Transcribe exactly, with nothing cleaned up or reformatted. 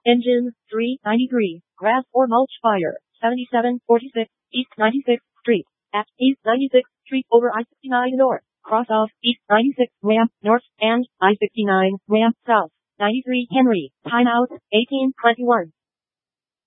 Engine, three ninety-three, grass or mulch fire, seventy-seven forty-six, East ninety-sixth Street, at East ninety-sixth Street over I sixty-nine North, cross off East ninety-sixth ramp north, and I sixty-nine ramp south, ninety-three Henry, timeout, eighteen twenty-one.